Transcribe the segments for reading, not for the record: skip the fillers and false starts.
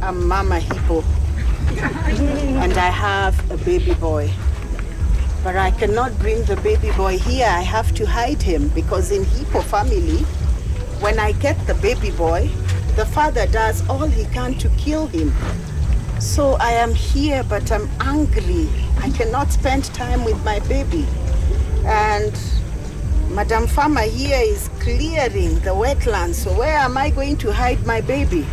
I'm Mama Hippo, and I have a baby boy. But I cannot bring the baby boy here. I have to hide him because in Hippo family, when I get the baby boy, the father does all he can to kill him. So I am here, but I'm angry. I cannot spend time with my baby. And Madam Farmer here is clearing the wetlands. So where am I going to hide my baby?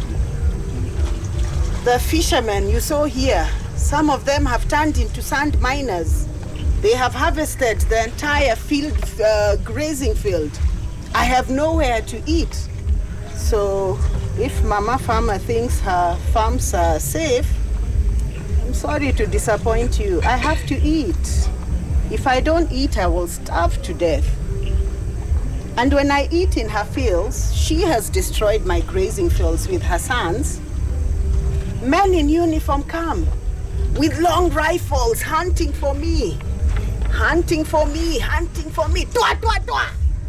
The fishermen you saw here, some of them have turned into sand miners. They have harvested the entire field, grazing field. I have nowhere to eat. So if Mama Farmer thinks her farms are safe, I'm sorry to disappoint you. I have to eat. If I don't eat, I will starve to death. And when I eat in her fields, she has destroyed my grazing fields with her sons. Men in uniform come with long rifles hunting for me. Hunting for me, hunting for me. Twa, twa, twa.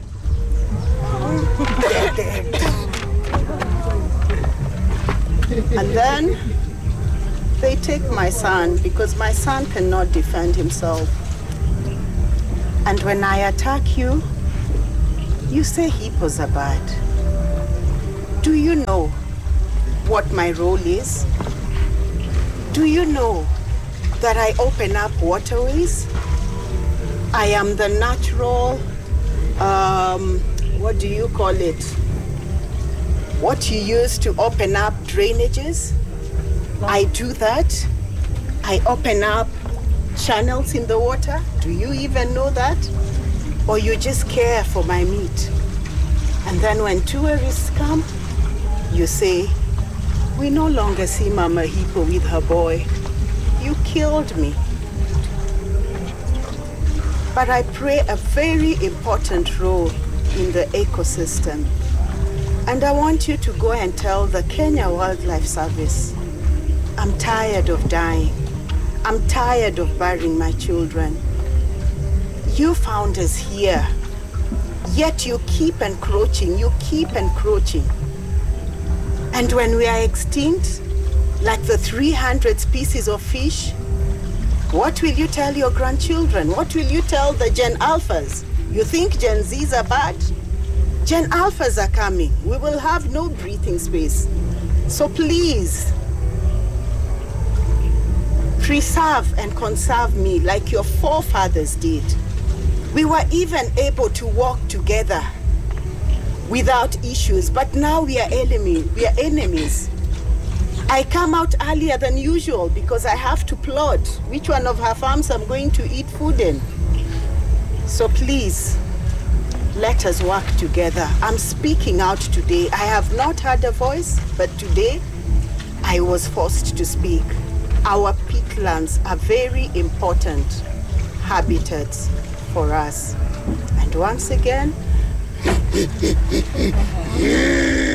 And then they take my son because my son cannot defend himself. And when I attack you, you say hippos are bad. Do you know what my role is? Do you know that I open up waterways? I am the natural, what do you call it? What you use to open up drainages. I do that. I open up channels in the water. Do you even know that? Or you just care for my meat? And then when tourists come, you say, we no longer see Mama Hippo with her boy. You killed me. But I play a very important role in the ecosystem. And I want you to go and tell the Kenya Wildlife Service, I'm tired of dying. I'm tired of burying my children. You found us here, yet you keep encroaching, you keep encroaching. And when we are extinct, like the 300 species of fish, what will you tell your grandchildren? What will you tell the Gen Alphas? You think Gen Zs are bad? Gen Alphas are coming. We will have no breathing space. So please, preserve and conserve me like your forefathers did. We were even able to walk together without issues, but now we are enemies. I come out earlier than usual because I have to plot which one of her farms I'm going to eat food in. So please, let us work together. I'm speaking out today. I have not had a voice, but today I was forced to speak. Our peatlands are very important habitats for us. And once again,